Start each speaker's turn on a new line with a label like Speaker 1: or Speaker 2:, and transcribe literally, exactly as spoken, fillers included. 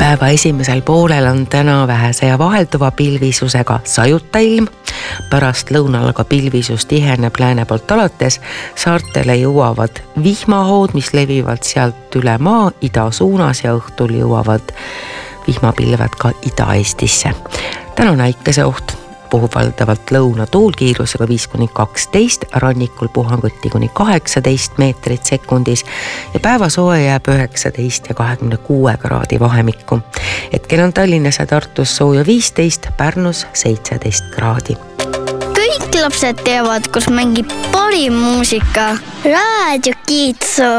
Speaker 1: Päeva esimesel poolel on täna vähese ja vahelduva pilvisusega sajuta ilm. Pärast lõunal aga pilvisus tiheneb lääne poolt alates. Saartele jõuavad vihmahood, mis levivad sealt üle maa ida suunas ja õhtul jõuavad vihmapilved ka Ida-Eestisse. Täna on äikese oht. Puhub valdavalt lõuna tuulkiirusega viis kuni kaksteist, rannikul puhanguti kuni kaheksateist meetrit sekundis ja päevasoe jääb üheksateist ja kahekümne kuue kraadi vahemikku. Hetkel on Tallinnas ja Tartus sooja viisteist, Pärnus seitseteist kraadi.
Speaker 2: Kõik lapsed teavad, kus mängib parim muusika. Raadio Kiitsu.